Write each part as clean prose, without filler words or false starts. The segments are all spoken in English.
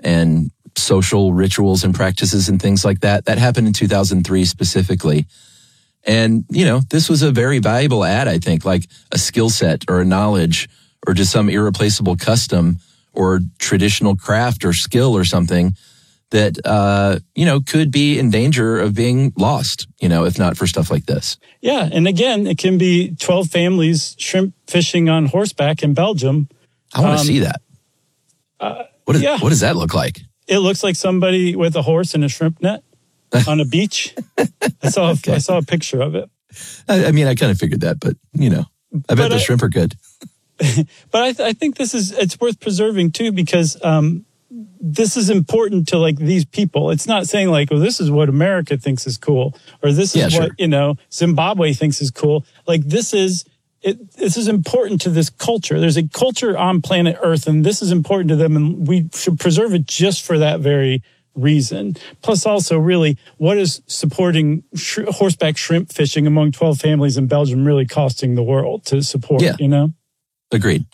and social rituals and practices and things like that. That happened in 2003 specifically. And, this was a very valuable ad, I think, like a skill set or a knowledge or just some irreplaceable custom or traditional craft or skill or something that, could be in danger of being lost, if not for stuff like this. Yeah. And again, it can be 12 families shrimp fishing on horseback in Belgium. I want to see that. What does that look like? It looks like somebody with a horse and a shrimp net on a beach. I saw a picture of it. I kind of figured that, but, I bet the shrimp are good. But I think it's worth preserving too, because this is important to like these people. It's not saying like, well, this is what America thinks is cool, or this is what, Zimbabwe thinks is cool. Like this is important to this culture. There's a culture on planet Earth, and this is important to them, and we should preserve it just for that very reason. Plus also really, what is supporting horseback shrimp fishing among 12 families in Belgium really costing the world to support, Agreed.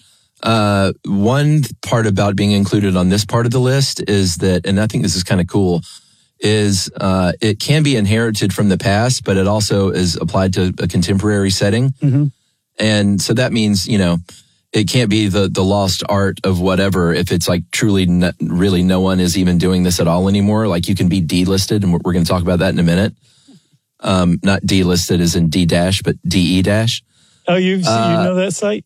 One part about being included on this part of the list is that, and I think this is kind of cool, is it can be inherited from the past, but it also is applied to a contemporary setting. Mm-hmm. And so that means, it can't be the lost art of whatever if it's like truly really no one is even doing this at all anymore. Like you can be delisted, and we're going to talk about that in a minute. Not delisted as in D dash, but DE dash. Oh, you know that site?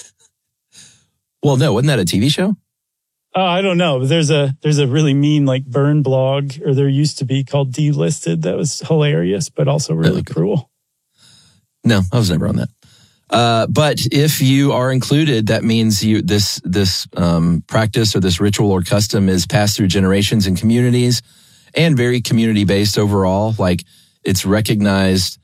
Well, no, wasn't that a TV show? Oh, I don't know. There's a really mean like burn blog, or there used to be, called Delisted. That was hilarious, but also really cruel. No, I was never on that. But if you are included, that means this practice or this ritual or custom is passed through generations and communities, and very community based overall. Like it's recognized.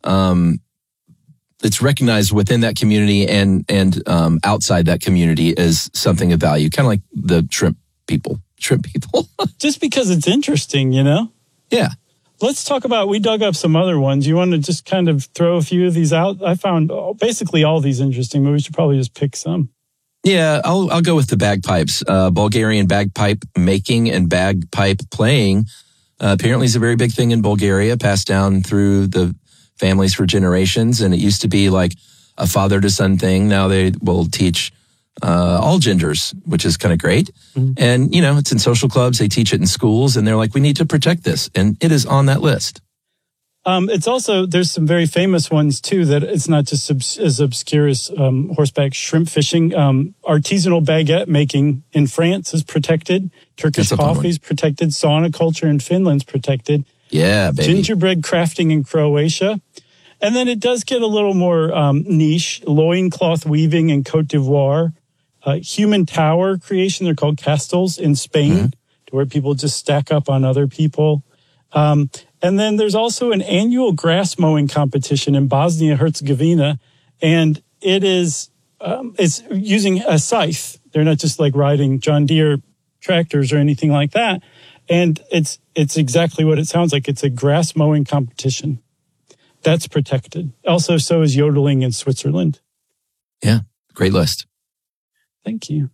It's recognized within that community and outside that community as something of value, kind of like the shrimp people. Just because it's interesting, Yeah. Let's talk about, we dug up some other ones. You want to just kind of throw a few of these out? I found basically all these interesting, but we should probably just pick some. Yeah, I'll go with the bagpipes. Bulgarian bagpipe making and bagpipe playing apparently is a very big thing in Bulgaria, passed down through the families for generations. And it used to be like a father to son thing. Now they will teach all genders, which is kind of great. Mm-hmm. And, it's in social clubs. They teach it in schools, and they're like, we need to protect this. And it is on that list. It's also, there's some very famous ones too, that it's not just as obscure as horseback shrimp fishing. Artisanal baguette making in France is protected. Turkish coffee is protected. Sauna culture in Finland's protected. Yeah, baby. Gingerbread crafting in Croatia. And then it does get a little more niche. Loincloth weaving in Cote d'Ivoire. Human tower creation, they're called castles in Spain, to where people just stack up on other people. And then there's also an annual grass mowing competition in Bosnia-Herzegovina. And it is, it's using a scythe. They're not just like riding John Deere tractors or anything like that. And it's exactly what it sounds like. It's a grass mowing competition. That's protected. Also, so is yodeling in Switzerland. Yeah, great list. Thank you.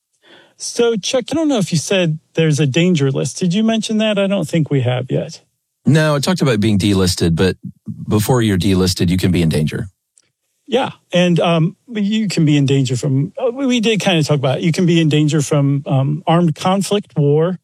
So, Chuck, I don't know if you said there's a danger list. Did you mention that? I don't think we have yet. No, I talked about being delisted, but before you're delisted, you can be in danger. Yeah, and you can be in danger from, we did kind of talk about it. You can be in danger from armed conflict, war,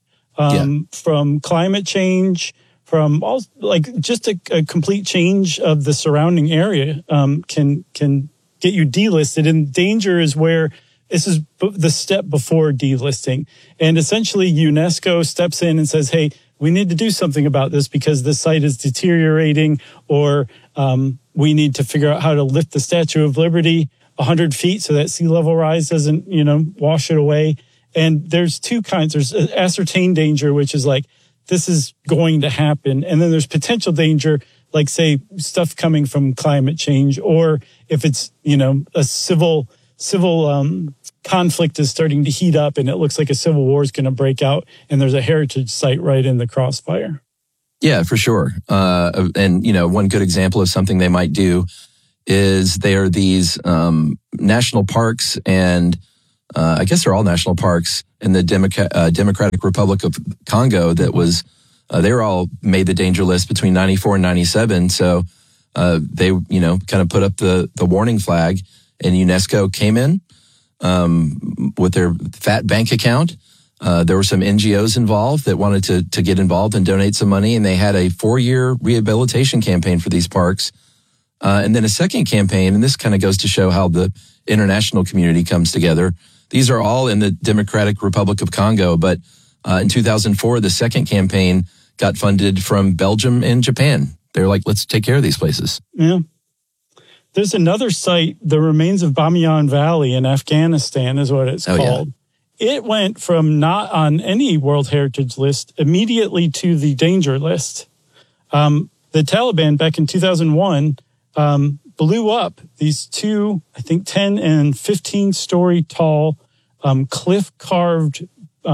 from climate change, from all, like just a complete change of the surrounding area can get you delisted. And danger is where this is the step before delisting. And essentially UNESCO steps in and says, hey, we need to do something about this because the site is deteriorating, or we need to figure out how to lift the Statue of Liberty 100 feet so that sea level rise doesn't, wash it away. And there's two kinds. There's ascertained danger, which is like, this is going to happen. And then there's potential danger, like say stuff coming from climate change, or if it's, a civil conflict is starting to heat up and it looks like a civil war is going to break out, and there's a heritage site right in the crossfire. Yeah, for sure. And, one good example of something they might do is there are these national parks and I guess they're all national parks in the Democratic Republic of Congo that was, they were all made the danger list between 94 and 97. So, they, kind of put up the warning flag, and UNESCO came in, with their fat bank account. There were some NGOs involved that wanted to get involved and donate some money, and they had a 4-year rehabilitation campaign for these parks. And then a second campaign, and this kind of goes to show how the international community comes together. These are all in the Democratic Republic of Congo, but in 2004, the second campaign got funded from Belgium and Japan. They're like, let's take care of these places. Yeah. There's another site, the remains of Bamiyan Valley in Afghanistan is what it's called. Yeah. It went from not on any World Heritage List immediately to the danger list. The Taliban back in 2001 blew up these two, I think 10 and 15-story tall cliff-carved,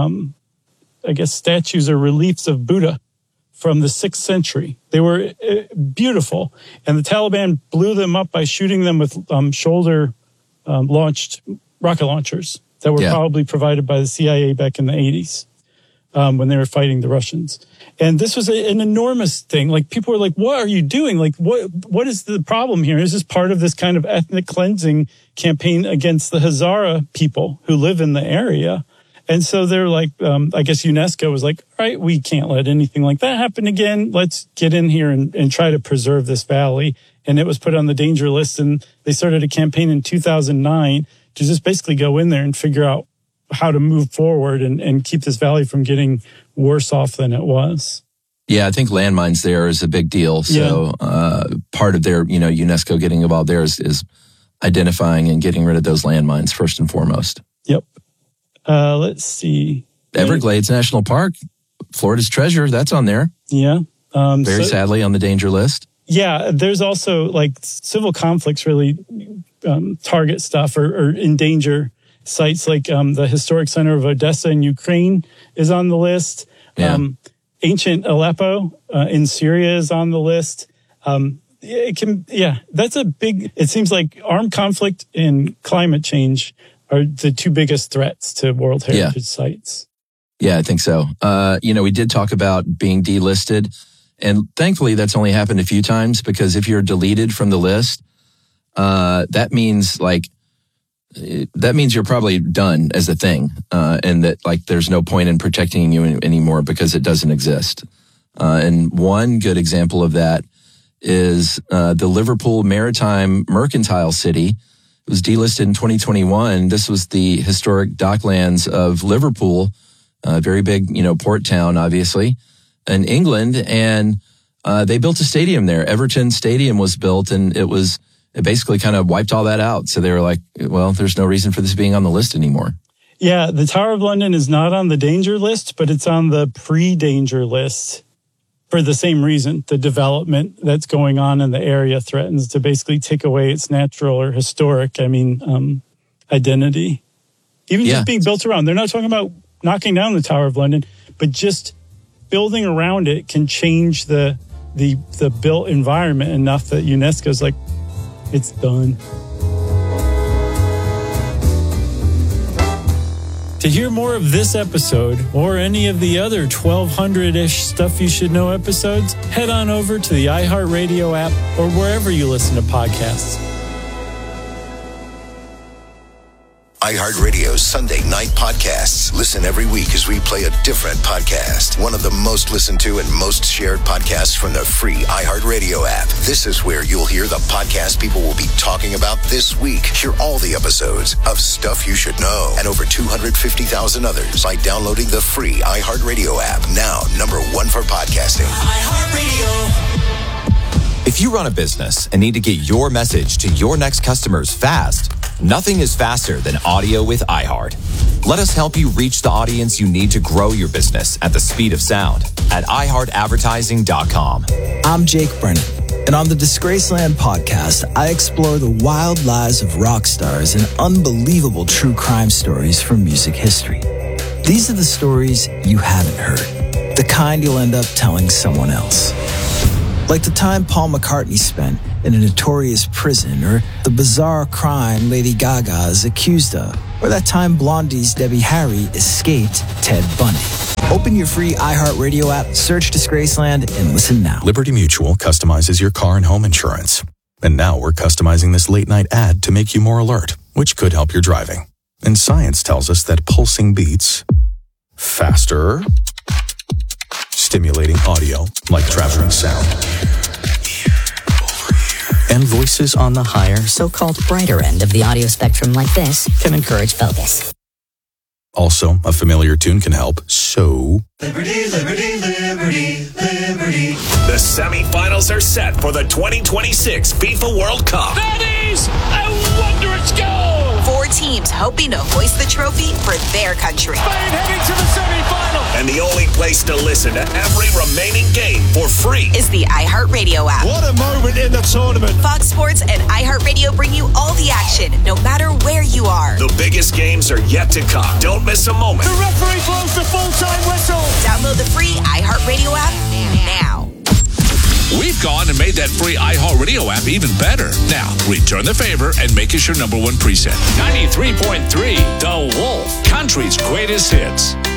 statues or reliefs of Buddha from the 6th century. They were beautiful. And the Taliban blew them up by shooting them with shoulder-launched rocket launchers that were probably provided by the CIA back in the 80s when they were fighting the Russians. And this was an enormous thing. Like, people were like, what are you doing? Like, what is the problem here? Is this part of this kind of ethnic cleansing campaign against the Hazara people who live in the area? And so they're like, I guess UNESCO was like, all right, we can't let anything like that happen again. Let's get in here and try to preserve this valley. And it was put on the danger list. And they started a campaign in 2009 to just basically go in there and figure out how to move forward and keep this valley from getting worse off than it was. Yeah, I think landmines there is a big deal. So part of their, UNESCO getting involved there is identifying and getting rid of those landmines first and foremost. Yep. Let's see. Everglades National Park, Florida's treasure, that's on there. Yeah. Very sadly on the danger list. Yeah, there's also like civil conflicts really target stuff or endanger sites like the Historic Center of Odessa in Ukraine is on the list. Yeah. Ancient Aleppo in Syria is on the list. That's a big, it seems like armed conflict and climate change are the two biggest threats to World Heritage sites. Yeah, I think so. We did talk about being delisted, and thankfully that's only happened a few times, because if you're deleted from the list, that means you're probably done as a thing, and that like there's no point in protecting you anymore because it doesn't exist. And one good example of that is the Liverpool Maritime Mercantile City. It was delisted in 2021. This was the historic docklands of Liverpool, a very big, port town, obviously, in England. And they built a stadium there. Everton Stadium was built, and it basically kind of wiped all that out. So they were like, well, there's no reason for this being on the list anymore. Yeah, the Tower of London is not on the danger list, but it's on the pre-danger list for the same reason. The development that's going on in the area threatens to basically take away its natural or historic, identity. Even just being built around. They're not talking about knocking down the Tower of London, but just building around it can change the built environment enough that UNESCO's like, it's done. To hear more of this episode or any of the other 1,200-ish Stuff You Should Know episodes, head on over to the iHeartRadio app or wherever you listen to podcasts. iHeartRadio's Sunday night podcasts. Listen every week as we play a different podcast. One of the most listened to and most shared podcasts from the free iHeartRadio app. This is where you'll hear the podcast people will be talking about this week. Hear all the episodes of Stuff You Should Know and over 250,000 others by downloading the free iHeartRadio app. Now, #1 for podcasting. iHeartRadio. If you run a business and need to get your message to your next customers fast, nothing is faster than audio with iHeart. Let us help you reach the audience you need to grow your business at the speed of sound at iHeartAdvertising.com. I'm Jake Brennan, and on the Disgraceland podcast, I explore the wild lives of rock stars and unbelievable true crime stories from music history. These are the stories you haven't heard, the kind you'll end up telling someone else. Like the time Paul McCartney spent in a notorious prison, or the bizarre crime Lady Gaga is accused of. or that time Blondie's Debbie Harry escaped Ted Bundy. Open your free iHeartRadio app, search Disgraceland, and listen now. Liberty Mutual customizes your car and home insurance. And now we're customizing this late-night ad to make you more alert, which could help your driving. And science tells us that pulsing beats faster, stimulating audio like traveling sound, and voices on the higher, so-called brighter end of the audio spectrum like this can encourage focus. Also, a familiar tune can help, so... Liberty, liberty, liberty, liberty. The semifinals are set for the 2026 FIFA World Cup. That is a wondrous goal! 4 teams hoping to hoist the trophy for their country. Spain heading to the semifinal. And the only place to listen to every remaining game for free is the iHeartRadio app. What a moment in the tournament. Fox Sports and iHeartRadio bring you all the action, no matter where you are. The biggest games are yet to come. Don't miss a moment. The referee blows the full-time whistle. Download the free iHeartRadio app now. We've gone and made that free iHeartRadio app even better. Now, return the favor and make us your number one preset. 93.3 The Wolf, country's greatest hits.